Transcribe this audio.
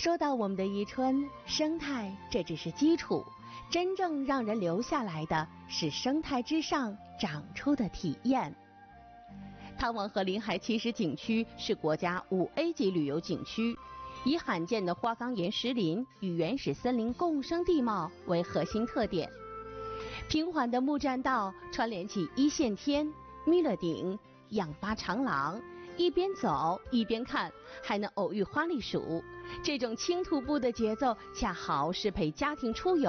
说到我们的宜春，生态这只是基础，真正让人留下来的是生态之上长出的体验。汤王河临海奇石景区是国家5A 级旅游景区，以罕见的花岗岩石林与原始森林共生地貌为核心特点。平缓的木栈道串联起一线天、弥勒顶、仰巴长廊，一边走一边看，还能偶遇花栗鼠。这种轻徒步的节奏恰好适配家庭出游